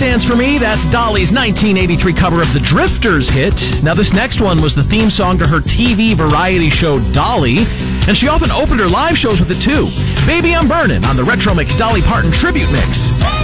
Dance for Me. That's Dolly's 1983 cover of the Drifters hit. Now, this next one was the theme song to her TV variety show Dolly, and she often opened her live shows with it too. Baby I'm Burnin' on the Retro Mix Dolly Parton Tribute Mix.